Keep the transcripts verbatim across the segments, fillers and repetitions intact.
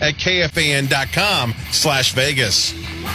at K F A N dot com slash Vegas.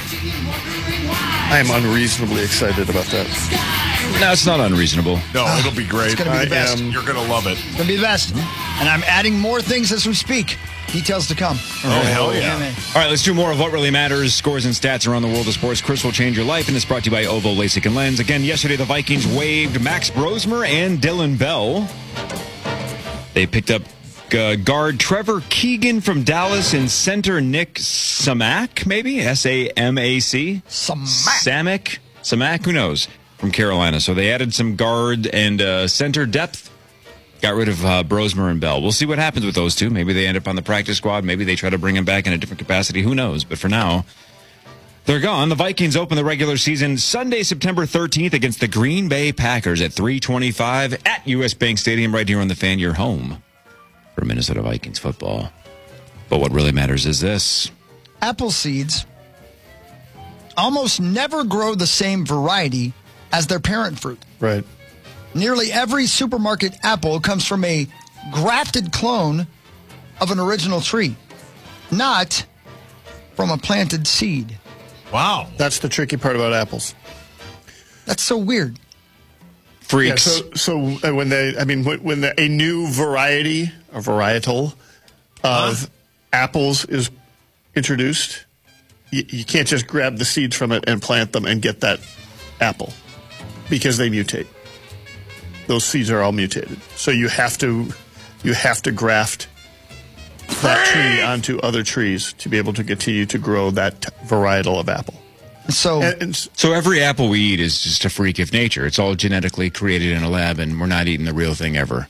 I am unreasonably excited about that. No, it's not unreasonable. No, oh, it'll be great. It's going to be the best. Am, you're going to love it. It's going to be the best. Mm-hmm. And I'm adding more things as we speak. Details to come. Oh, oh hell yeah. yeah All right, let's do more of what really matters. Scores and stats around the world of sports. Chris will change your life, and it's brought to you by Ovo LASIK and Lens. Again, yesterday the Vikings waived Max Brosmer and Dylan Bell. They picked up uh, guard Trevor Keegan from Dallas and center Nick Samac, maybe? S A M A C? Samac. Samac? Samac? Who knows? From Carolina. So they added some guard and uh, center depth. Got rid of uh, Brosmer and Bell. We'll see what happens with those two. Maybe they end up on the practice squad. Maybe they try to bring him back in a different capacity. Who knows? But for now, they're gone. The Vikings open the regular season Sunday, September thirteenth against the Green Bay Packers at three twenty-five at U S. Bank Stadium right here on the Fan, your home for Minnesota Vikings football. But what really matters is this. Apple seeds almost never grow the same variety as their parent fruit. Right. Nearly every supermarket apple comes from a grafted clone of an original tree, not from a planted seed. Wow. That's the tricky part about apples. That's so weird. Freaks. Yeah, so so uh, when they, I mean, when, when the, a new variety, a varietal of huh? apples is introduced, you, you can't just grab the seeds from it and plant them and get that apple because they mutate. Those seeds are all mutated. So you have to you have to graft that tree onto other trees to be able to continue to grow that t- varietal of apple. So and, and, so every apple we eat is just a freak of nature. It's all genetically created in a lab, and we're not eating the real thing ever.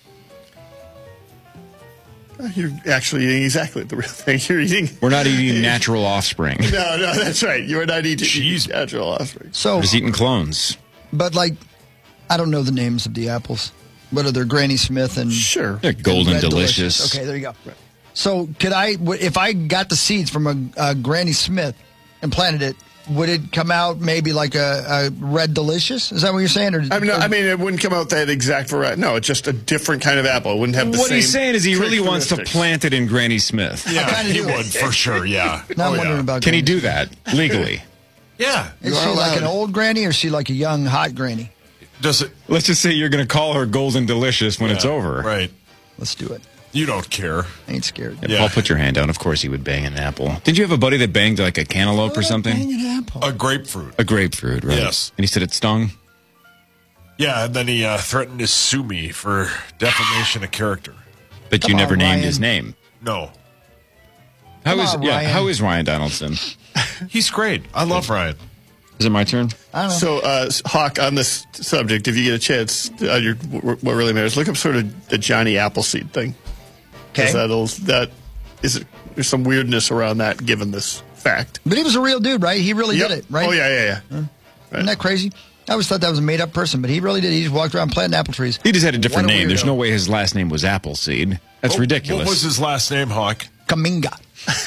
You're actually eating exactly the real thing. You're eating. We're not eating natural offspring. No, no, that's right. You're not eating, eating natural offspring. So we're just eating clones. But like, I don't know the names of the apples. What are they? Granny Smith and sure, they're golden and delicious. delicious. Okay, there you go. Right. So could I, if I got the seeds from a, a Granny Smith and planted it, would it come out maybe like a, a red delicious? Is that what you're saying? Or, I mean, no, or, I mean, it wouldn't come out that exact variety. No, it's just a different kind of apple. It wouldn't have the what same. What he's saying is he really wants to plant it in Granny Smith. Yeah, he would for sure. Yeah. Now I'm oh, wondering yeah. about. Can Granny he do Smith. that legally? Yeah. Is she like an old granny or is she like a young hot granny? Does it? Let's just say you're going to call her golden delicious when yeah, it's over. Right. Let's do it. You don't care. I ain't scared. Yeah. I'll put your hand down. Of course he would bang an apple. Did you have a buddy that banged like a cantaloupe oh, or something? Bang an apple. A grapefruit. A grapefruit, right? Yes. And he said it stung? Yeah, and then he uh, threatened to sue me for defamation of character. But Come you on, never named Ryan. his name. No. How Come is on, yeah? Ryan. How is Ryan Donaldson? He's great. I love Ryan. Is it my turn? I don't know. So, uh, Hawk, on this subject, if you get a chance, uh, your, what really matters, look up sort of the Johnny Appleseed thing. Okay. That'll, that is it, there's some weirdness around that, given this fact. But he was a real dude, right? He really Yep. did it, right? Oh yeah, yeah, yeah. Huh? Right. Isn't that crazy? I always thought that was a made-up person, but he really did. He just walked around planting apple trees. He just had a different What a name. There's weirdo. no way his last name was Appleseed. That's Oh, ridiculous. What was his last name, Hawk? Kaminga.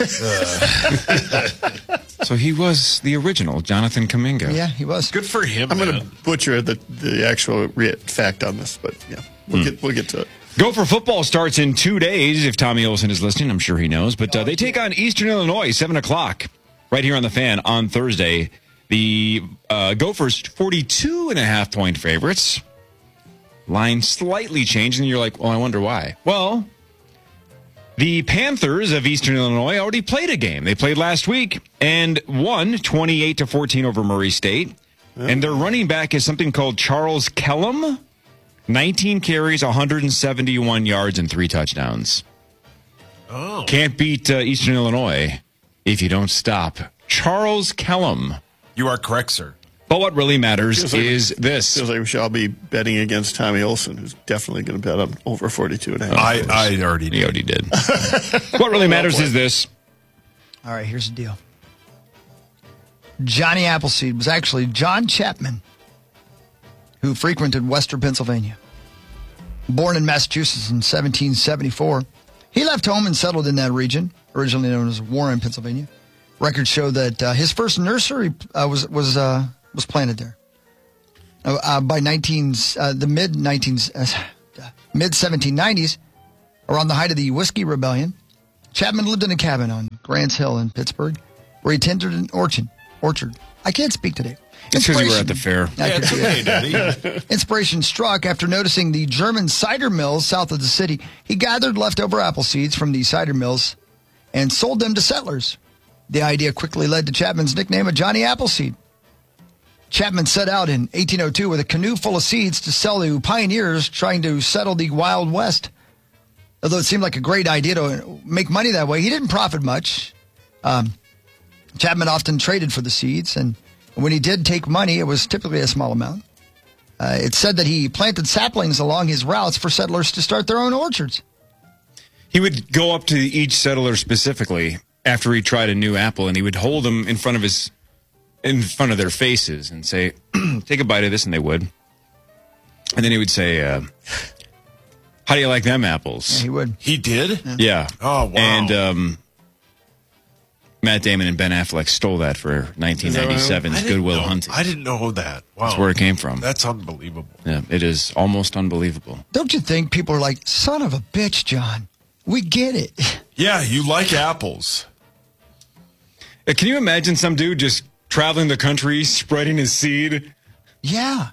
So he was the original Jonathan Kaminga. Yeah, he was. Good for him. I'm going man. to butcher the the actual re- fact on this, but yeah, we'll Hmm. get we'll get to it. Gopher football starts in two days. If Tommy Olson is listening, I'm sure he knows. But uh, they take on Eastern Illinois, seven o'clock, right here on the Fan on Thursday. The uh, Gophers, forty-two and a half point favorites. Line slightly changed, and you're like, well, I wonder why. Well, the Panthers of Eastern Illinois already played a game. They played last week and won twenty-eight to fourteen over Murray State. Oh. And their running back is something called Charles Kellum. nineteen carries, one hundred seventy-one yards, and three touchdowns. Oh. Can't beat uh, Eastern Illinois if you don't stop Charles Kellum. You are correct, sir. But what really matters Feels like- is this. Feels like we should all be betting against Tommy Olson, who's definitely going to bet on over forty-two and a half. I, I already He did. already did. What really matters is this. All right, here's the deal. Johnny Appleseed was actually John Chapman, who frequented Western Pennsylvania. Born in Massachusetts in seventeen seventy-four, he left home and settled in that region, originally known as Warren, Pennsylvania. Records show that uh, his first nursery uh, was was uh, was planted there. Uh, uh, by nineteen uh, the mid nineteen uh, mid seventeen nineties, around the height of the Whiskey Rebellion, Chapman lived in a cabin on Grants Hill in Pittsburgh, where he tended an orchard. Orchard. I can't speak today. It's because you were at the fair. That Yeah, could it's be okay, it. Daddy. Inspiration struck after noticing the German cider mills south of the city. He gathered leftover apple seeds from the cider mills and sold them to settlers. The idea quickly led to Chapman's nickname of Johnny Appleseed. Chapman set out in eighteen oh two with a canoe full of seeds to sell to pioneers trying to settle the Wild West. Although it seemed like a great idea to make money that way, he didn't profit much. Um, Chapman often traded for the seeds, and when he did take money, it was typically a small amount. Uh, it's said that he planted saplings along his routes for settlers to start their own orchards. He would go up to each settler specifically after he tried a new apple, and he would hold them in front of his, in front of their faces, and say, "Take a bite of this," and they would. And then he would say, uh, "How do you like them apples?" Yeah, he would. He did? Yeah. Oh, wow. And um, Matt Damon and Ben Affleck stole that for nineteen ninety-seven's I didn't Good Will know- Hunting. I didn't know that. Wow. That's where it came from. That's unbelievable. Yeah, it is almost unbelievable. Don't you think people are like, son of a bitch, John? We get it. Yeah, you like apples. Uh, Can you imagine some dude just traveling the country, spreading his seed? Yeah.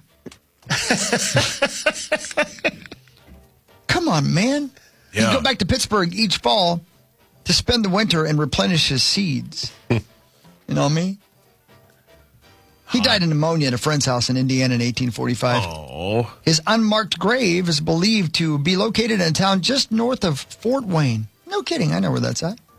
Come on, man. Yeah. He'd go back to Pittsburgh each fall to spend the winter and replenish his seeds. You know what I mean? He died of pneumonia at a friend's house in Indiana in eighteen forty-five. Oh. His unmarked grave is believed to be located in a town just north of Fort Wayne. No kidding. I know where that's at.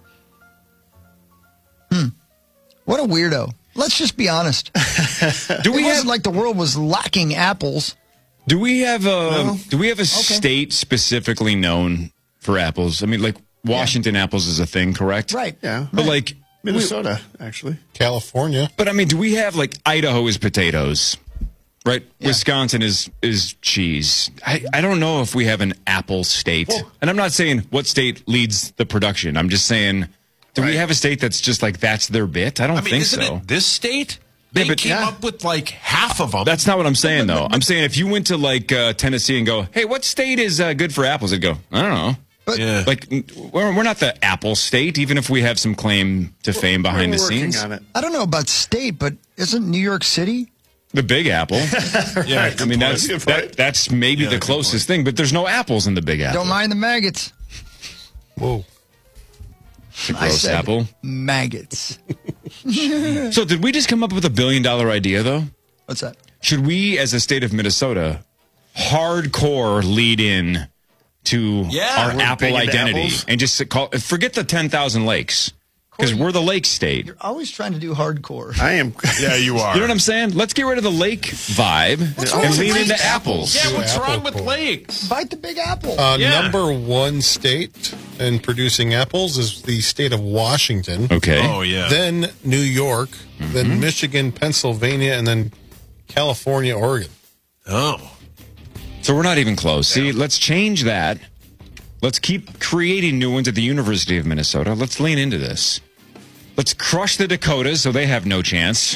Hmm. What a weirdo. Let's just be honest. Do we it have wasn't like the world was lacking apples. do we have a Well, do we have a state specifically known for apples? I mean, like Washington apples is a thing, correct? Right. Yeah. But like Minnesota, actually. California. But I mean, do we have like Idaho is potatoes, right? Yeah. Wisconsin is is cheese. I, I don't know if we have an apple state. And I'm not saying what state leads the production. I'm just saying, do we Right. have a state that's just like that's their bit? I don't I mean, think isn't so. it this state? They but- came yeah. up with like half of them. That's not what I'm saying, though. I'm saying if you went to like uh, Tennessee and go, "Hey, what state is uh, good for apples?" I'd go, "I don't know." But Yeah. Like we're we're not the apple state, even if we have some claim to fame behind We're the working scenes. on it. I don't know about state, but isn't New York City? The Big Apple. yeah, I mean, that's Good that, point. that's maybe Yeah, the good closest thing, but there's no apples in the Big Apple. Don't mind the maggots. Whoa. It's a I gross said apple. maggots. So did we just come up with a billion dollar idea, though? What's that? Should we, as a state of Minnesota, hardcore lead in to Yeah, our we're apple big into identity apples. and just call, forget the ten thousand lakes because we're the lake state. You're always trying to do hardcore. I am. yeah, you are. You know what I'm saying? Let's get rid of the lake vibe wrong and with lean lakes? into apples. Yeah, what's Apple wrong with core. lakes? Bite the big apple. Uh, Yeah. Number one state in producing apples is the state of Washington. Okay. Oh, yeah. Then New York, then Michigan, Pennsylvania, and then California, Oregon. Oh. So we're not even close. See, let's change that. Let's keep creating new ones at the University of Minnesota. Let's lean into this. Let's crush the Dakotas so they have no chance.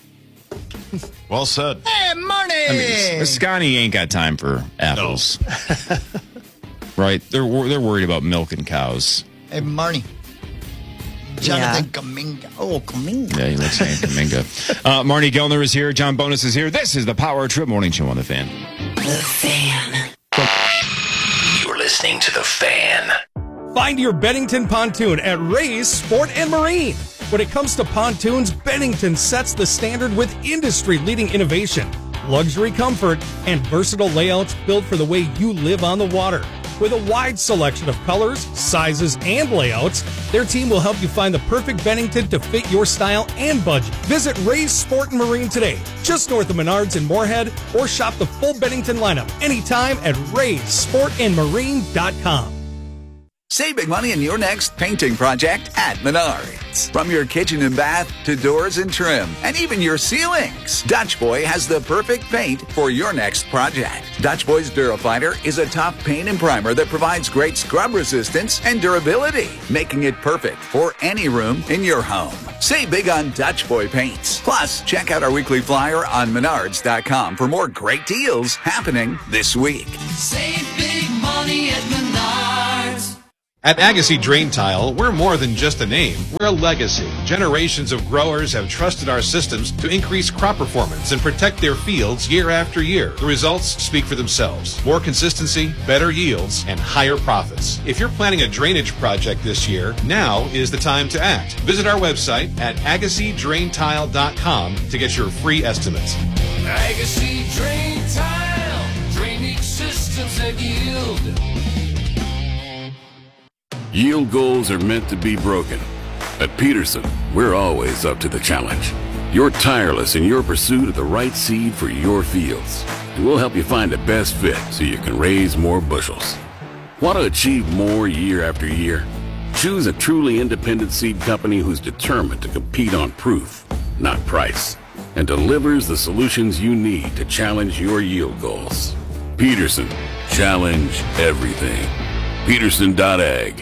Well said. Hey, money! Scotty ain't got time for apples. Right? They're wor- they're worried about milking cows. Hey, Marnie. Jonathan Kaminga. Oh, Kaminga. Yeah, he likes saying Kaminga. Uh, Marnie Gellner is here. John Bonus is here. This is the Power Trip Morning Show on The Fan. The Fan. You're listening to The Fan. Find your Bennington pontoon at Ray's Sport and Marine. When it comes to pontoons, Bennington sets the standard with industry-leading innovation, luxury comfort, and versatile layouts built for the way you live on the water. With a wide selection of colors, sizes, and layouts, their team will help you find the perfect Bennington to fit your style and budget. Visit Ray's Sport and Marine today, just north of Menards in Moorhead, or shop the full Bennington lineup anytime at rays sport and marine dot com. Save big money in your next painting project at Menards. From your kitchen and bath to doors and trim, and even your ceilings, Dutch Boy has the perfect paint for your next project. Dutch Boy's Durafighter is a tough paint and primer that provides great scrub resistance and durability, making it perfect for any room in your home. Save big on Dutch Boy paints. Plus, check out our weekly flyer on menards dot com for more great deals happening this week. Save big money at Menards. At Agassi Drain Tile, we're more than just a name. We're a legacy. Generations of growers have trusted our systems to increase crop performance and protect their fields year after year. The results speak for themselves. More consistency, better yields, and higher profits. If you're planning a drainage project this year, now is the time to act. Visit our website at agassi drain tile dot com to get your free estimates. Agassi Drain Tile. Drainage systems that yield. Yield goals are meant to be broken. At Peterson, we're always up to the challenge. You're tireless in your pursuit of the right seed for your fields, and we'll help you find the best fit so you can raise more bushels. Want to achieve more year after year? Choose a truly independent seed company who's determined to compete on proof, not price, and delivers the solutions you need to challenge your yield goals. Peterson, challenge everything. Peterson dot ag.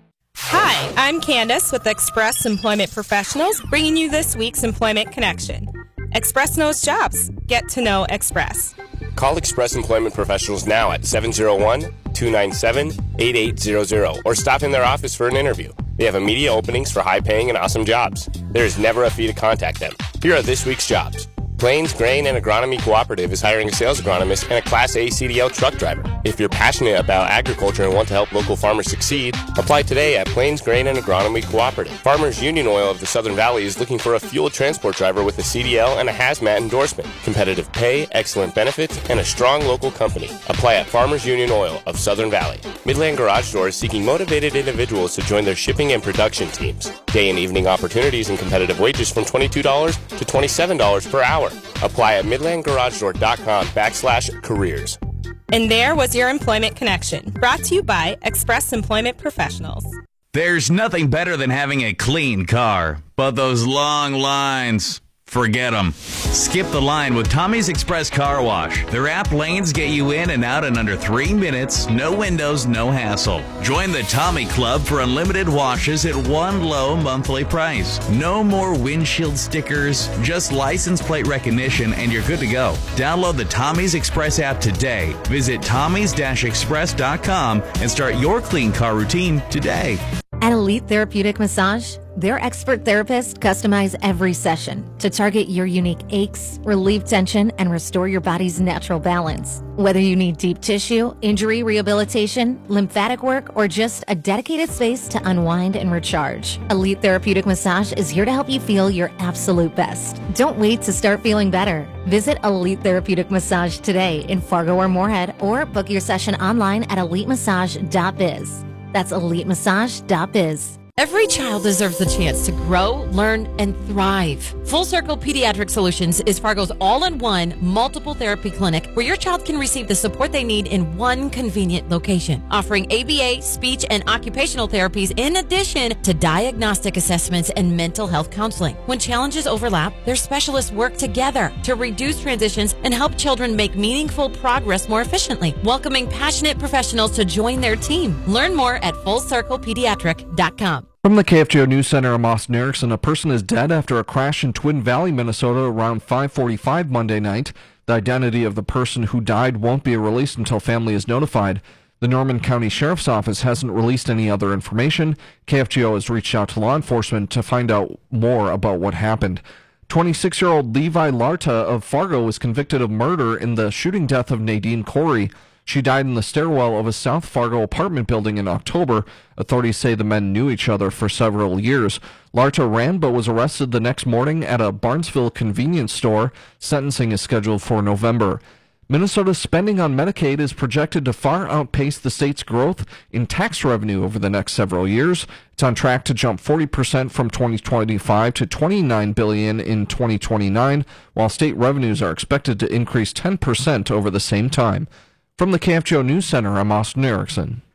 Hi, I'm Candace with Express Employment Professionals, bringing you this week's Employment Connection. Express knows jobs. Get to know Express. Call Express Employment Professionals now at seven oh one, two nine seven, eight eight hundred or stop in their office for an interview. They have immediate openings for high-paying and awesome jobs. There is never a fee to contact them. Here are this week's jobs. Plains Grain and Agronomy Cooperative is hiring a sales agronomist and a Class A C D L truck driver. If you're passionate about agriculture and want to help local farmers succeed, apply today at Plains Grain and Agronomy Cooperative. Farmers Union Oil of the Southern Valley is looking for a fuel transport driver with a C D L and a hazmat endorsement. Competitive pay, excellent benefits, and a strong local company. Apply at Farmers Union Oil of Southern Valley. Midland Garage Door is seeking motivated individuals to join their shipping and production teams. Day and evening opportunities and competitive wages from twenty-two dollars to twenty-seven dollars per hour. Apply at midland garage door dot com backslash careers. And there was your Employment Connection, brought to you by Express Employment Professionals. There's nothing better than having a clean car, but those long lines, forget them. Skip the line with Tommy's Express Car Wash. Their app lanes get you in and out in under three minutes, no windows, no hassle. Join the Tommy Club for unlimited washes at one low monthly price. No more windshield stickers, just license plate recognition, and you're good to go. Download the Tommy's Express app today. Visit tommys dash express dot com and start your clean car routine today. At Elite Therapeutic Massage, their expert therapists customize every session to target your unique aches, relieve tension, and restore your body's natural balance. Whether you need deep tissue, injury rehabilitation, lymphatic work, or just a dedicated space to unwind and recharge, Elite Therapeutic Massage is here to help you feel your absolute best. Don't wait to start feeling better. Visit Elite Therapeutic Massage today in Fargo or Moorhead, or book your session online at elite massage dot biz. That's elite massage dot biz. Every child deserves the chance to grow, learn, and thrive. Full Circle Pediatric Solutions is Fargo's all-in-one multiple therapy clinic where your child can receive the support they need in one convenient location, offering A B A, speech, and occupational therapies in addition to diagnostic assessments and mental health counseling. When challenges overlap, their specialists work together to reduce transitions and help children make meaningful progress more efficiently, welcoming passionate professionals to join their team. Learn more at full circle pediatric dot com. From the K F G O News Center, I'm Austin Erickson. A person is dead after a crash in Twin Valley, Minnesota around five forty-five Monday night. The identity of the person who died won't be released until family is notified. The Norman County Sheriff's Office hasn't released any other information. K F G O has reached out to law enforcement to find out more about what happened. twenty-six-year-old Levi Larta of Fargo was convicted of murder in the shooting death of Nadine Corey. She died in the stairwell of a South Fargo apartment building in October. Authorities say the men knew each other for several years. Larta ran but was arrested the next morning at a Barnesville convenience store. Sentencing is scheduled for November. Minnesota's spending on Medicaid is projected to far outpace the state's growth in tax revenue over the next several years. It's on track to jump forty percent from twenty twenty-five to twenty-nine billion dollars in twenty twenty-nine, while state revenues are expected to increase ten percent over the same time. From the K F G O News Center, I'm Austin Erickson.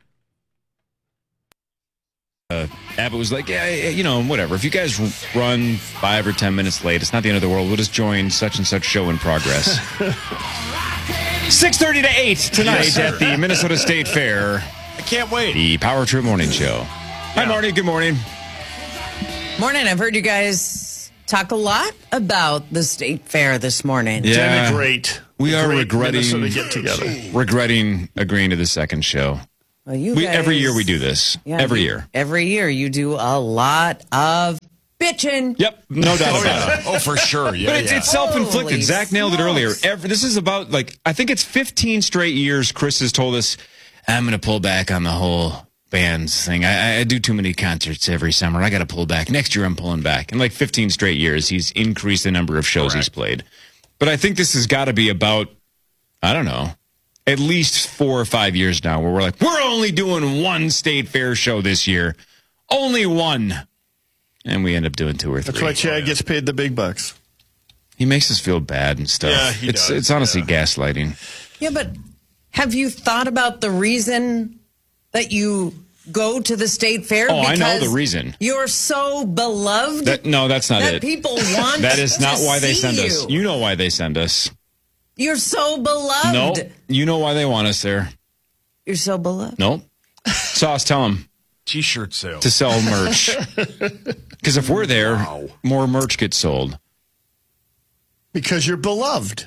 Uh, Abbott was like, yeah, you know, whatever. If you guys run five or ten minutes late, it's not the end of the world. We'll just join such and such show in progress. six thirty to eight tonight yes, at the Minnesota State Fair. I can't wait. The Power Trip Morning Show. Yeah. Hi, Marty. Good morning. Morning. I've heard you guys talk a lot about the State Fair this morning. Yeah. Denigrate. We are Great regretting Minnesota get together. regretting agreeing to the second show. Well, you We, guys, every year we do this. Yeah, every you- year. Every year you do a lot of bitching. Yep, no doubt Oh, about yeah. it. Oh, for sure. Yeah, But it's, yeah. it's self-inflicted. Holy Zach nailed it earlier. smokes. Every, this is about, like, I think it's fifteen straight years Chris has told us, I'm going to pull back on the whole bands thing. I, I do too many concerts every summer. I got to pull back. Next year I'm pulling back. In like fifteen straight years, he's increased the number of shows he's played. But I think this has got to be about, I don't know, at least four or five years now where we're like, we're only doing one state fair show this year. Only one. And we end up doing two or three. That's why Chad gets paid the big bucks. He makes us feel bad and stuff. Yeah, he it's does, it's honestly gaslighting. Yeah, but have you thought about the reason that you go to the state fair? Oh, I know Because the reason. You're so beloved. That, no, that's not that it. people want That is not to why they see send us. you. You know why they send us. You're so beloved. No, you know why they want us there. You're so beloved. Nope. Sauce, tell them T-shirt sale. to sell merch. Because if we're there, more merch gets sold. Because you're beloved.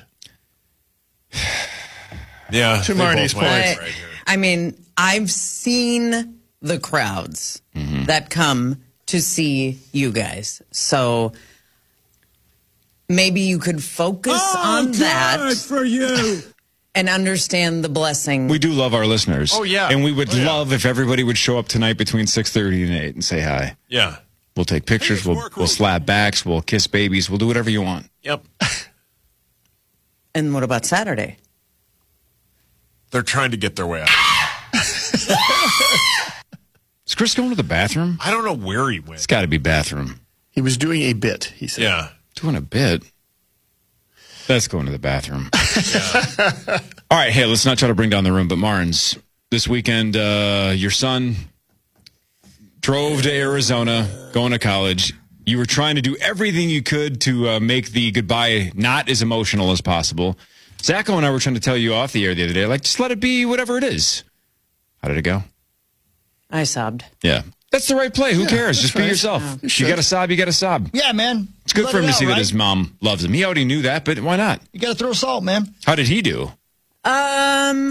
Yeah. To they Marty's both went I, right here. I mean, I've seen the crowds Mm-hmm. that come to see you guys. So maybe you could focus on that for you. and understand the blessing. We do love our listeners. Oh, yeah. And we would Oh, yeah. love if everybody would show up tonight between six thirty and eight and say hi. Yeah. We'll take pictures. We'll, we'll slap backs. We'll kiss babies. We'll do whatever you want. Yep. And what about Saturday? They're trying to get their way out. Is Chris going to the bathroom? I don't know where he went. It's got to be bathroom. He was doing a bit, he said. Yeah. Doing a bit. That's going to the bathroom. All right, hey, let's not try to bring down the room, but Marnes, this weekend, uh, your son drove to Arizona, going to college. You were trying to do everything you could to uh, make the goodbye not as emotional as possible. Zacho and I were trying to tell you off the air the other day, like, just let it be whatever it is. How did it go? I sobbed. Yeah. That's the right play. Who Yeah, cares? that's Just be right. yourself. Yeah. You, You got to sob, you got to sob. Yeah, man. It's good Let for him it to out, see that right? his mom loves him. He already knew that, but why not? You got to throw salt, man. How did he do? Um,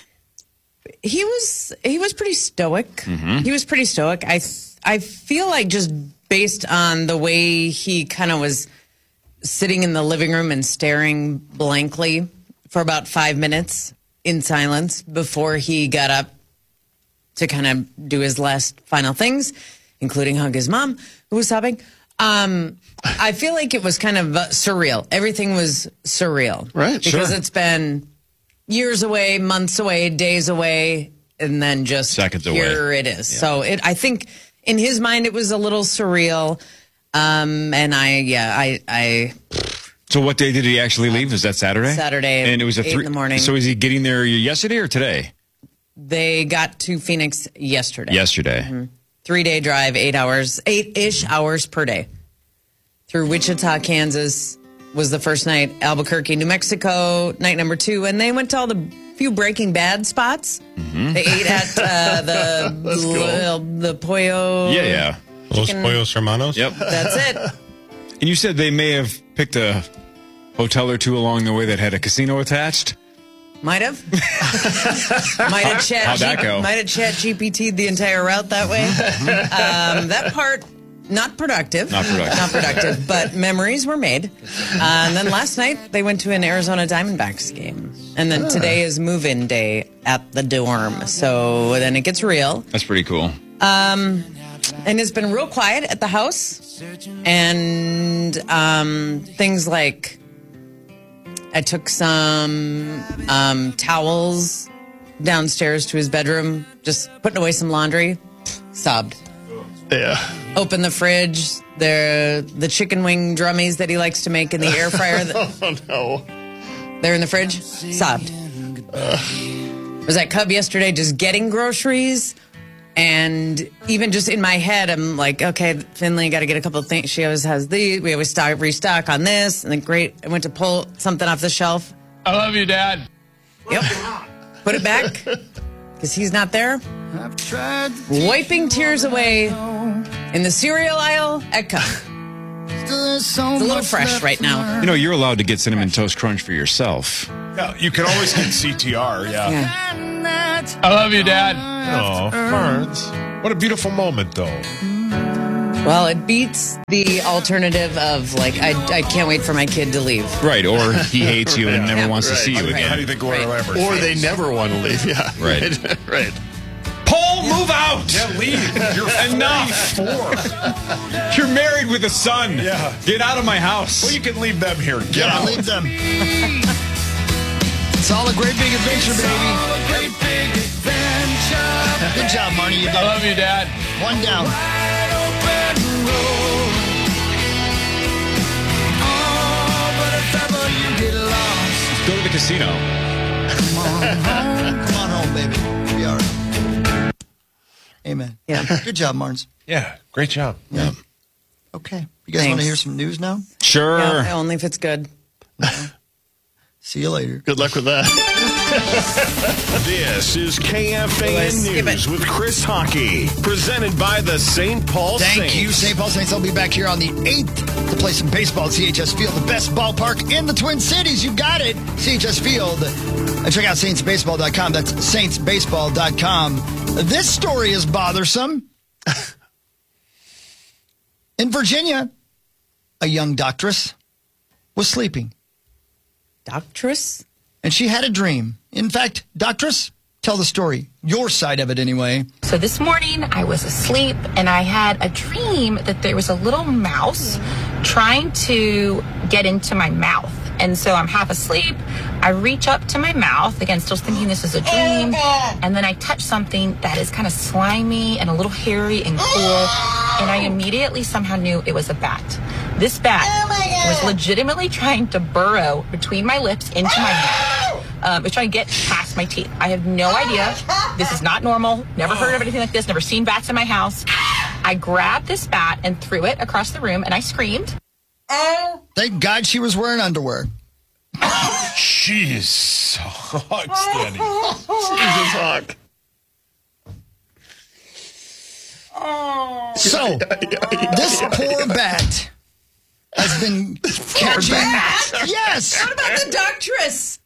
he was he was pretty stoic. Mm-hmm. He was pretty stoic. I I feel like just based on the way he kind of was sitting in the living room and staring blankly for about five minutes in silence before he got up to kind of do his last final things, including hug his mom, who was sobbing. Um, I feel like it was kind of uh, surreal. Everything was surreal. Right, Because sure. it's been years away, months away, days away, and then just Seconds away. here it is. So it, I think in his mind it was a little surreal. Um, and I, yeah, I, I, So what day did he actually leave? Was that Saturday? Saturday And it was a eight three in the morning. So is he getting there yesterday or today? they got to Phoenix yesterday. Yesterday. Three day drive, eight hours, eight ish hours per day through Wichita, Kansas was the first night. Albuquerque, New Mexico, night number two. And they went to all the few Breaking Bad spots. Mm-hmm. They ate at uh, the, cool. the Pollo. Yeah, yeah. Los Chicken- Pollos Hermanos? Yep. That's it. And you said they may have picked a hotel or two along the way that had a casino attached? Might have. might have chat. How'd that go? Might have chat G P T'd the entire route that way. um, that part, not productive. Not productive. Not productive, but memories were made. Uh, and then last night, they went to an Arizona Diamondbacks game. And then today is move-in day at the dorm. So then it gets real. That's pretty cool. Um, and it's been real quiet at the house. And um, things like I took some um, towels downstairs to his bedroom, just putting away some laundry. Sobbed. Yeah. Opened the fridge. The the chicken wing drummies that he likes to make in the air fryer. That, Oh, no. they're in the fridge. Sobbed. Was at Cub yesterday just getting groceries. And even just in my head, I'm like, okay, Finley, got to get a couple of things. She always has these. We always stock, restock on this. And then great, I went to pull something off the shelf. I love you, Dad. Yep. Put it back because he's not there. Wiping tears away in the cereal aisle at Cub. It's a little fresh right now. You know, you're allowed to get Cinnamon Toast Crunch for yourself. Yeah, you can always get C T R, yeah. Yeah. that. I love you, Dad. Oh, Barnes. What a beautiful moment, though. Well, it beats the alternative of, like, I, I can't wait for my kid to leave. Right, or he hates you and never Yeah. wants Right. to see you How again. do you think Laura Lambert Or they feels? never want to leave. Yeah. Right. Right. right. Paul, move out! Yeah, leave. You're Enough. forty-four. You're married with a son. Yeah. Get out of my house. Well, you can leave them here. Get Yeah, out. leave them. It's all a great big adventure, baby. Good job, Marnie. You did I it. love you, Dad. One down. Go to the casino. Come on home. Come on home, baby. You'll be all right. Amen. Yeah. Good job, Marnes. Yeah, great job. Yeah. Okay. You guys Thanks. want to hear some news now? Sure. Yeah, only if it's good. See you later. Good luck with that. This is K F A N Skip News it. with Chris Hockey, presented by the Saint Paul Thank Saints. you, Saint Paul Saints. I'll be back here on the eighth to play some baseball at C H S Field, the best ballpark in the Twin Cities. You got it. C H S Field. And check out saints baseball dot com. That's saints baseball dot com. This story is bothersome. In Virginia, a young doctress was sleeping. Doctress? And she had a dream. In fact, doctress, tell the story. Your side of it, anyway. So this morning I was asleep and I had a dream that there was a little mouse trying to get into my mouth. And so I'm half asleep. I reach up to my mouth, again, still thinking this is a dream. And then I touch something that is kind of slimy and a little hairy and cool. And I immediately somehow knew it was a bat. This bat was legitimately trying to burrow between my lips into my mouth. Um, it was trying to get past my teeth. I have no idea. This is not normal. Never heard of anything like this. Never seen bats in my house. I grabbed this bat and threw it across the room, and I screamed. Thank God she was wearing underwear. She is so outstanding. Jesus, Hawk. So, this poor bat has been catching. Yes. What about the doctress?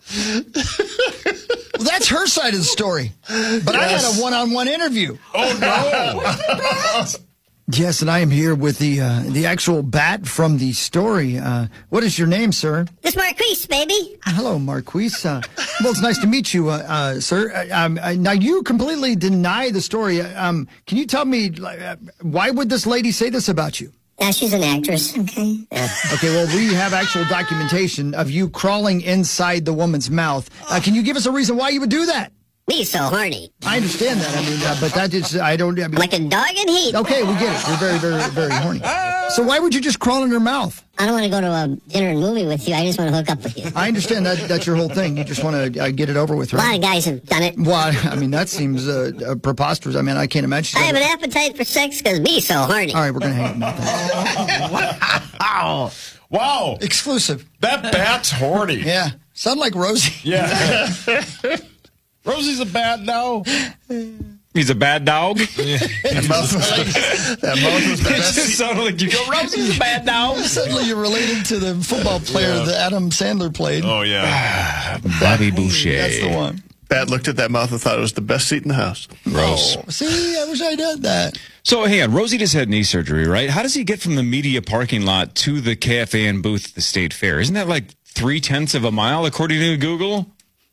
Well, that's her side of the story. But I had a one-on-one interview. Oh, no. Yes, and I am here with the uh, the actual bat from the story. Uh, what is your name, sir? This Marquise, baby. Hello, Marquise. Uh, well, it's nice to meet you, uh, uh, sir. Uh, um, uh, now, you completely deny the story. Uh, Um, can you tell me, uh, why would this lady say this about you? Uh, she's an actress. Okay. Yeah. Okay, well, we have actual documentation of you crawling inside the woman's mouth. Uh, can you give us a reason why you would do that? Me so horny. I understand that. I mean, uh, but that is, I don't. I mean, Like a dog in heat. Okay, we get it. You're very, very, very horny. So why would you just crawl in her mouth? I don't want to go to a dinner and movie with you. I just want to hook up with you. I understand that that's your whole thing. You just want to uh, get it over with, A lot right? of guys have done it. Well, I mean, that seems uh, uh, preposterous. I mean, I can't imagine. I have an appetite for sex because me so horny. All right, we're going to hang up now. Wow. Wow. Exclusive. That bat's horny. Yeah. Sound like Rosie. Yeah. Rosie's a bat now. He's a bad dog. That mouth was, that mouth was the It best. just sounded like you go, Rosie's a bad dog. Suddenly you're related to the football player Yeah. that Adam Sandler played. Oh, yeah. Bobby Boucher. That's the one. Bat looked at that mouth and thought it was the best seat in the house. Gross. Oh, see, I wish I did that. So, hang on. Rosie just had knee surgery, right? How does he get from the media parking lot to the K F A N booth at the State Fair? Isn't that like three-tenths of a mile, according to Google?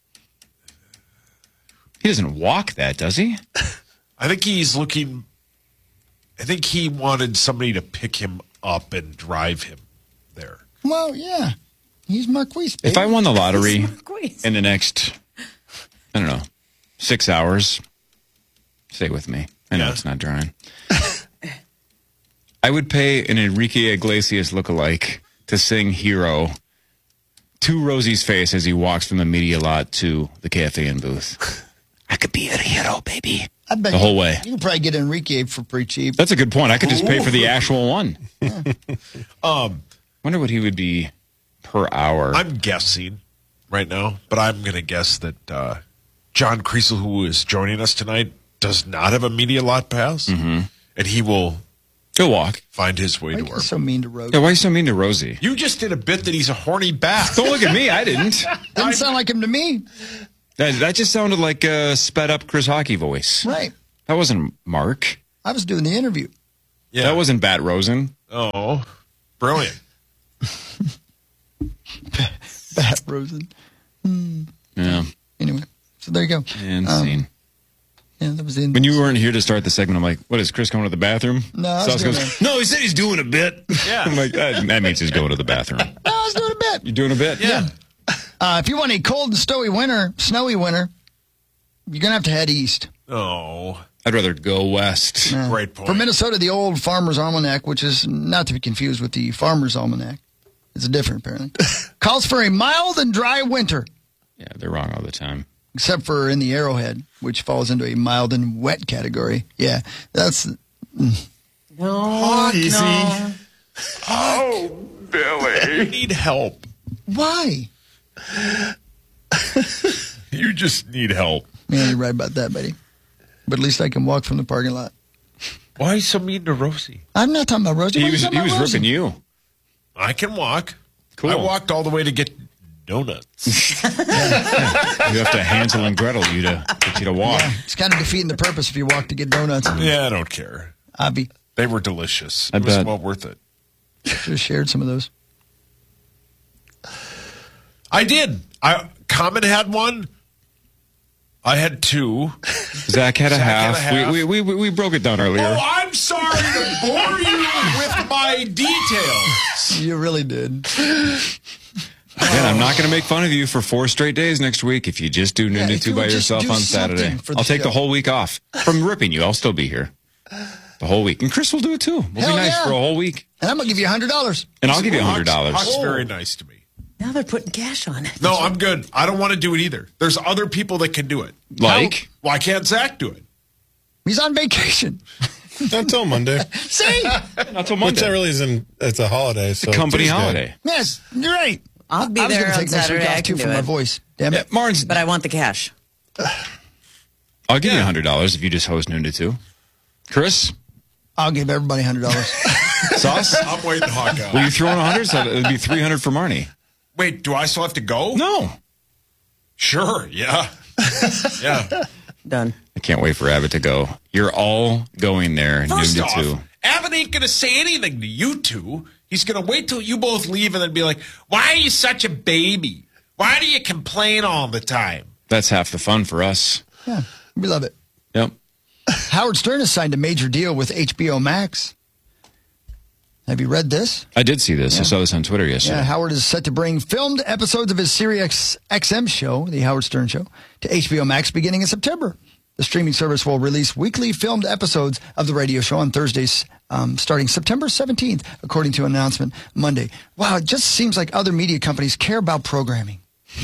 He doesn't walk that, does he? I think he's looking. I think he wanted somebody to pick him up and drive him there. Well, yeah. He's Marquise. If I won the lottery Marquise. in the next, I don't know, six hours, stay with me. I know Yeah. it's not drying. I would pay an Enrique Iglesias lookalike to sing Hero to Rosie's face as he walks from the media lot to the K F A N booth. I could be a hero, baby. I bet The whole you, way. You could probably get Enrique for pretty cheap. That's a good point. I could just pay for the actual one. Um, Wonder what he would be per hour. I'm guessing right now, but I'm going to guess that uh, John Kriesel, who is joining us tonight, does not have a media lot pass, Mhm. and he will He'll walk. find his way Why to are you work. so mean to Rosie? Yeah, why are you so mean to Rosie? You just did a bit that he's a horny bat. Don't look at me. I didn't. Doesn't sound like him to me. That, that just sounded like a sped up Chris Hockey voice. Right. That wasn't Mark. I was doing the interview. Yeah. That wasn't Bat Rosen. Oh, brilliant. Bat Rosen. Hmm. Yeah. Anyway, so there you go. And Um, scene. Yeah, that was in. When you weren't here to start the segment, I'm like, what, is Chris going to the bathroom? No, I was Sauce doing goes, no, he said he's doing a bit. Yeah. I'm like, that, that means he's going to the bathroom. No, I was doing a bit. You're doing a bit? Yeah. Uh, if you want a cold and snowy winter, snowy winter, you're going to have to head east. Oh. I'd rather go west. Uh, Great point. For Minnesota, the old Farmer's Almanac, which is not to be confused with the Farmer's Almanac, it's different apparently, calls for a mild and dry winter, Yeah, they're wrong all the time. except for in the Arrowhead, which falls into a mild and wet category. Yeah, that's... mm. No, Easy. no. Oh, Billy. I need help. Why? You just need help. Yeah, you're right about that, buddy. But at least I can walk from the parking lot. Why are you so mean to Rosie? I'm not talking about Rosie. He Why are you was, talking he about was Rosie? ripping you. I can walk. Cool. I walked all the way to get donuts. You have to Hansel and Gretel you to get you to walk. Yeah, it's kind of defeating the purpose if you walk to get donuts. Yeah, I don't care. Abby, They were delicious. I It was bet. well worth it. should have shared some of those. I did. I Common had one. I had two. Zach had a, Zach half. had a half. We, we, we, we broke it down earlier. Oh, I'm sorry to bore you with my details. You really did. Man, I'm not going to make fun of you for four straight days next week if you just do Yeah, Ninja if two you by would just yourself do on Saturday. something for the I'll take show. the whole week off. From ripping you, I'll still be here. The whole week. And Chris will do it too. We'll Hell be nice yeah. for a whole week. And I'm going to give you one hundred dollars. And I'll give you one hundred dollars. Huck's very nice to me. Now they're putting cash on it. No, I'm good. I don't want to do it either. There's other people that can do it. Like? Why can't Zach do it? He's on vacation. Not until Monday. See? Not till Which Monday. that really isn't. It's a holiday. So Company Tuesday. holiday. Yes, you're right. I'll be I was there gonna on take next week Saturday. off I too can for do my it. voice. Damn it. Martin's, But I want the cash. I'll give you one hundred dollars if you just host Noon to two. Chris? I'll give everybody one hundred dollars. Sauce? I'm waiting Hawk out. Will you throw in one hundred? So it would be three hundred for Marnie. Wait, do I still have to go? No. Sure, yeah. Yeah. Done. I can't wait for Abbott to go. You're all going there First noon off, to two. Abbott ain't going to say anything to you two. He's going to wait till you both leave and then be like, why are you such a baby? Why do you complain all the time? That's half the fun for us. Yeah, we love it. Yep. Howard Stern has signed a major deal with H B O Max. Have you read this? I did see this. I Yeah. saw this on Twitter yesterday. Yeah, Howard is set to bring filmed episodes of his Sirius X M show, The Howard Stern Show, to H B O Max beginning in September. The streaming service will release weekly filmed episodes of the radio show on Thursdays um, starting September seventeenth, according to an announcement Monday. Wow, it just seems like other media companies care about programming.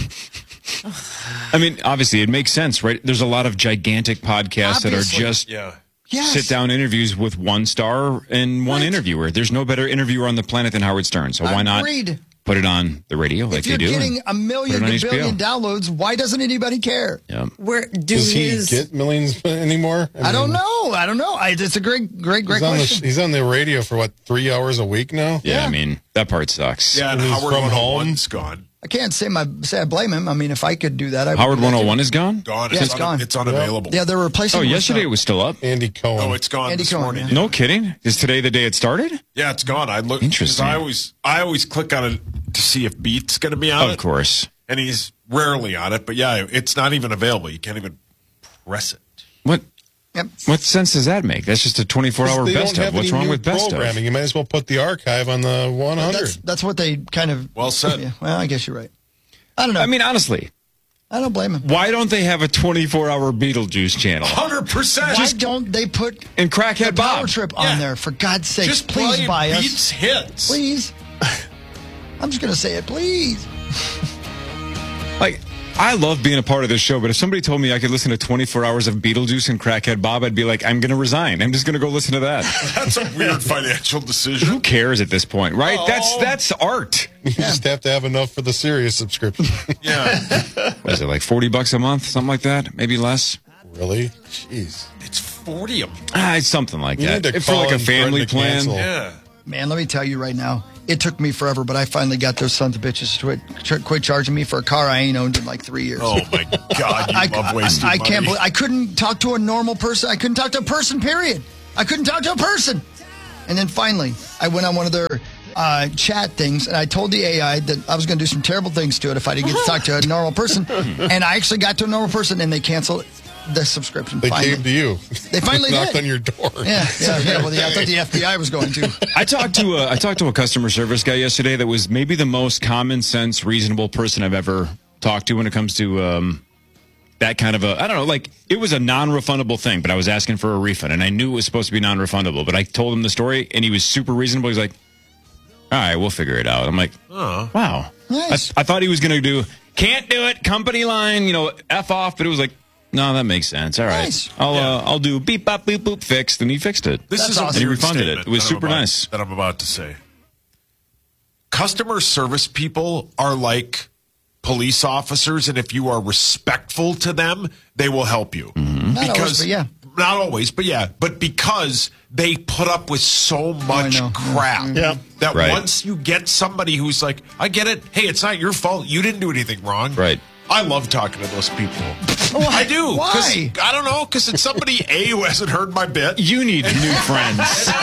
I mean, obviously, it makes sense, right? There's a lot of gigantic podcasts Obviously. that are just Yeah. Yes. sit-down interviews with one star and one Right. interviewer. There's no better interviewer on the planet than Howard Stern. So why not Agreed. put it on the radio like If they you're do? getting a million put it on to H B O. billion downloads, why doesn't anybody care? Yeah. Where do Does he his get millions anymore? I don't mean, know. I don't know. I, it's a great, great, great He's on, the, question. he's on the radio for what, three hours a week now? yeah, Yeah. I mean, that part sucks. Yeah, and And he's Howard from one oh home? one's gone. I can't say my say I blame him. I mean, if I could do that, I would Howard do that one oh too. one is gone? Gone. Yeah, it's, it's un- gone. It's unavailable. Yeah, they're replacing. Oh, it with yesterday it some- was still up. Andy Cohen. Oh, it's gone Andy this Cohen, morning. yeah. No kidding. Is today the day it started? Yeah, it's gone. I look. Interesting. 'cause I always, I always click on it to see if Beat's going to be on Of it, course. and he's rarely on it. But yeah, it's not even available. You can't even press it. What? Yep. What sense does that make? That's just a twenty-four hour They best don't of. have What's any wrong new with best programming. of? You might as well put the archive on the one hundred. That's, that's what they kind of. Well said. Yeah, well, I guess you're right. I don't know. I mean, honestly, I don't blame him. why don't they have a twenty-four hour Beetlejuice channel? Hundred percent. Why don't they put And Crackhead the Power Bob. Trip on Yeah. there? For God's sake, Just please play buy us. Beat's hits. Please. I'm just going to say it, please. Like, I love being a part of this show, but if somebody told me I could listen to twenty-four hours of Beetlejuice and Crackhead Bob, I'd be like, I'm going to resign. I'm just going to go listen to that. That's a weird financial Who decision. cares at this point, right? Oh. That's that's art. You just have to have enough for the Sirius subscription. Yeah, What is it, like forty bucks a month? Something like that? Maybe less? Really? Jeez. it's forty of them. Ah, it's something like You that. need to If for call like a and threaten family to plan. cancel. Yeah. Man, let me tell you right now, It took me forever, but I finally got those sons of bitches to quit, quit charging me for a car I ain't owned in like three years. Oh my God, you I, love wasting I, I money. can't believe I couldn't talk to a normal person. I couldn't talk to a person, period. I couldn't talk to a person. And then finally, I went on one of their uh, chat things, and I told the A I that I was going to do some terrible things to it if I didn't get to talk to a normal person. And I actually got to a normal person, and they canceled the subscription. They finally. came to you. They finally knocked did. on your door. Yeah, yeah, yeah. Well, yeah, I thought the F B I was going to. I talked to a, I talked to a customer service guy yesterday that was maybe the most common sense, reasonable person I've ever talked to when it comes to um, that kind of a, I don't know, like it was a non-refundable thing, but I was asking for a refund, and I knew it was supposed to be non-refundable, but I told him the story, and he was super reasonable. He's like, all right, we'll figure it out. I'm like, Oh. wow. Nice. I, I thought he was going to do, can't do it, company line, you know, F off, but it was like, no, that makes sense. All right. Nice. I'll Yeah. uh, I'll do beep, bop, boop, boop, fixed, and he fixed it. This That's is a awesome. And he weird refunded it. statement It was that I'm super about- nice. That I'm about to say. Customer service people are like police officers, and if you are respectful to them, they will help you. Mm-hmm. Not always, but yeah. Not always, but yeah. But because they put up with so much know. crap Yeah. that Right. once you get somebody who's like, I get it. Hey, it's not your fault. You didn't do anything wrong. Right. I love talking to those people. I do. 'cause- Why? I don't know, because it's somebody, A, who hasn't heard my bit. You need new friends.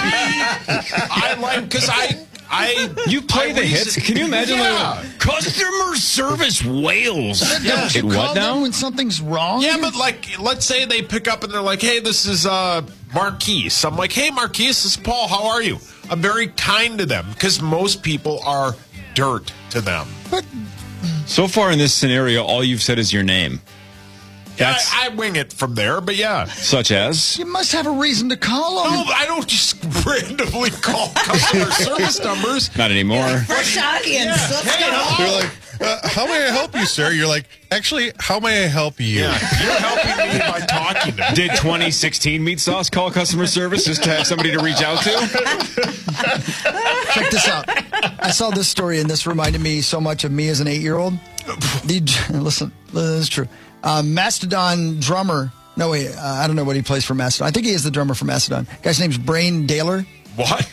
I like, because I, I. You play I the reason- hits. Can you imagine? Yeah. Like, customer service whales. Don't you It call what them now? when something's wrong? Yeah, but like, let's say they pick up and they're like, hey, this is uh, Marquise. I'm like, hey, Marquise, this is Paul. How are you? I'm very kind to them because most people are dirt to them. But So far in this scenario, all you've said is your name. Yeah, That's I, I wing it from there, but yeah. such as. you must have a reason to call them. No, I don't just randomly call customer service numbers. Not anymore. Fresh audience. Let's Hey, go. hello. You're like, uh, how may I help you, sir? You're like, actually, how may I help you? Yeah, you're helping me by talking to me. Did twenty sixteen Meat Sauce call customer service just to have somebody to reach out to? Check this out. I saw this story, and this reminded me so much of me as an eight-year-old. The, listen, this is true. Uh, Mastodon drummer. No, wait. Uh, I don't know what he plays for Mastodon. I think he is the drummer for Mastodon. Guy's name's Brain Daler. What?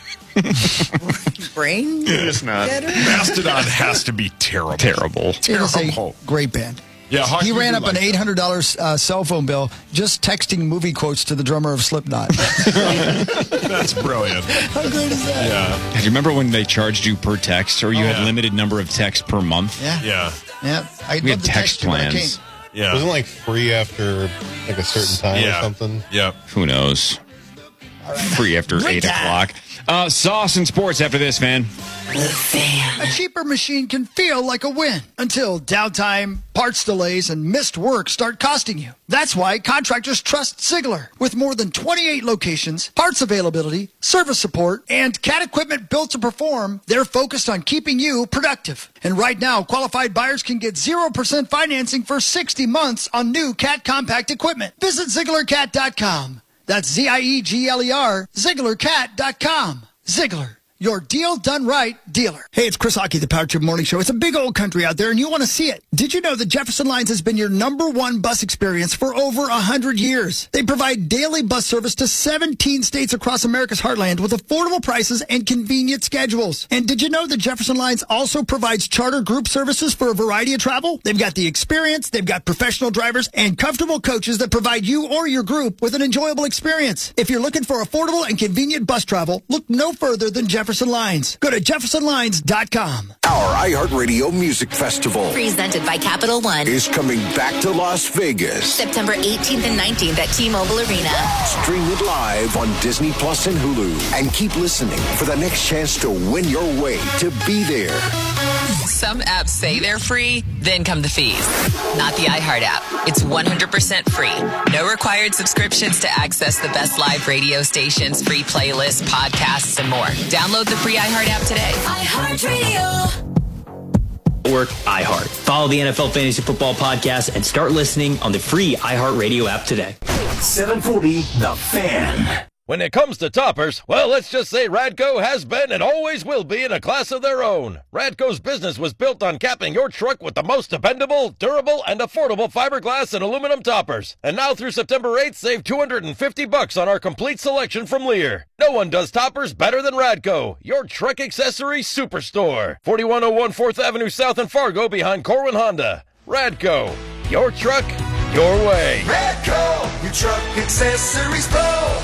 Brain? It's not. Mastodon has to be terrible. Terrible. It is Terrible. a great band. Yeah, how He can ran you up like an that? eight hundred dollars uh, cell phone bill just texting movie quotes to the drummer of Slipknot. That's brilliant. How great is that? Yeah. Do you remember when they charged you per text, or you Oh, had yeah. limited number of texts per month? Yeah. Yeah. Yeah. I'd We love had to text text you, but I plans. can't. Yeah. Wasn't it like free after like a certain time yeah. or something? Yeah. Who knows? Free after Good eight time. o'clock. Uh, sauce and sports after this, man. A cheaper machine can feel like a win until downtime, parts delays, and missed work start costing you. That's why contractors trust Ziegler. With more than twenty-eight locations, parts availability, service support, and CAT equipment built to perform, they're focused on keeping you productive. And right now, qualified buyers can get zero percent financing for sixty months on new CAT compact equipment. Visit Ziegler Cat dot com. That's Z I E G L E R, Ziegler Cat dot com. Ziegler, your deal done right dealer. Hey, it's Chris Hockey, the Power Trip Morning Show. It's a big old country out there, and you want to see it. Did you know that Jefferson Lines has been your number one bus experience for over one hundred years? They provide daily bus service to seventeen states across America's heartland with affordable prices and convenient schedules. And did you know that Jefferson Lines also provides charter group services for a variety of travel? They've got the experience, they've got professional drivers, and comfortable coaches that provide you or your group with an enjoyable experience. If you're looking for affordable and convenient bus travel, look no further than Jefferson Lines. Go to jefferson lines dot com. Our iHeartRadio Music Festival Presented by Capital One. is coming back to Las Vegas. September eighteenth and nineteenth at T-Mobile Arena. Stream it live on Disney Plus and Hulu. And keep listening for the next chance to win your way to be there. Some apps say they're free, then come the fees. Not the iHeart app. It's one hundred percent free. No required subscriptions to access the best live radio stations, free playlists, podcasts, and more. Download the free iHeart app today. iHeartRadio. Work iHeart. Follow the N F L Fantasy Football Podcast and start listening on the free iHeartRadio app today. seven forty The Fan. When it comes to toppers, well, let's just say Radco has been and always will be in a class of their own. Radco's business was built on capping your truck with the most dependable, durable, and affordable fiberglass and aluminum toppers. And now through September eighth, save two hundred fifty bucks on our complete selection from Lear. No one does toppers better than Radco, your truck accessory superstore. forty-one oh one fourth Avenue South in Fargo behind Corwin Honda. Radco, your truck, your way. Radco, your truck accessories pro.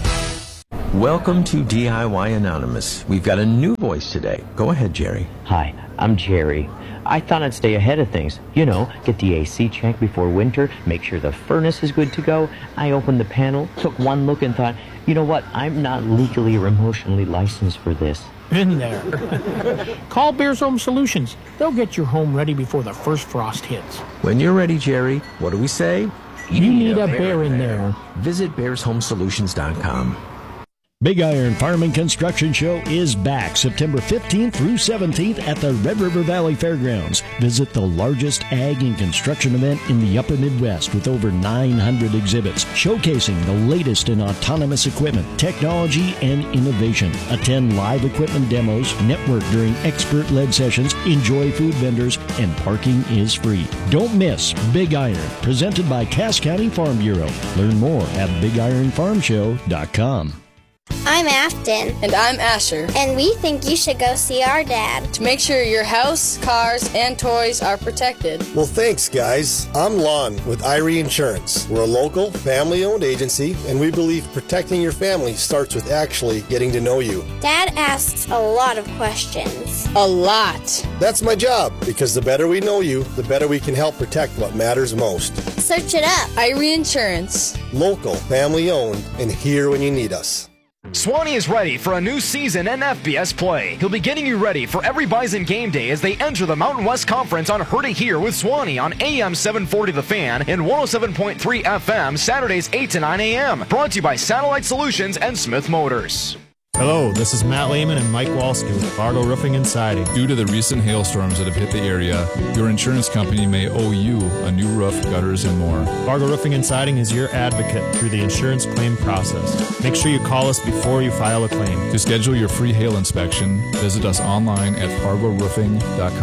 Welcome to D I Y Anonymous. We've got a new voice today. Go ahead, Jerry. Hi, I'm Jerry. I thought I'd stay ahead of things. You know, get the A C checked before winter, make sure the furnace is good to go. I opened the panel, took one look and thought, you know what, I'm not legally or emotionally licensed for this. In there. Call Bears Home Solutions. They'll get your home ready before the first frost hits. When you're ready, Jerry, what do we say? You, you need, need a, a bear, bear in there. there. Visit bears home solutions dot com. Big Iron Farm and Construction Show is back September fifteenth through seventeenth at the Red River Valley Fairgrounds. Visit the largest ag and construction event in the upper Midwest with over nine hundred exhibits showcasing the latest in autonomous equipment, technology, and innovation. Attend live equipment demos, network during expert-led sessions, enjoy food vendors, and parking is free. Don't miss Big Iron, presented by Cass County Farm Bureau. Learn more at big iron farm show dot com. I'm Afton. And I'm Asher. And we think you should go see our dad. To make sure your house, cars, and toys are protected. Well, thanks, guys. I'm Lon with Irie Insurance. We're a local, family-owned agency, and we believe protecting your family starts with actually getting to know you. Dad asks a lot of questions. A lot. That's my job, because the better we know you, the better we can help protect what matters most. Search it up. Irie Insurance. Local, family-owned, and here when you need us. Swanee is ready for a new season in F B S play. He'll be getting you ready for every Bison game day as they enter the Mountain West Conference on Heard It Here with Swanee on A M seven forty The Fan and one oh seven point three F M Saturdays eight to nine a.m. Brought to you by Satellite Solutions and Smith Motors. Hello, this is Matt Lehman and Mike Walski with Fargo Roofing and Siding. Due to the recent hailstorms that have hit the area, your insurance company may owe you a new roof, gutters, and more. Fargo Roofing and Siding is your advocate through the insurance claim process. Make sure you call us before you file a claim. To schedule your free hail inspection, visit us online at fargo roofing dot com.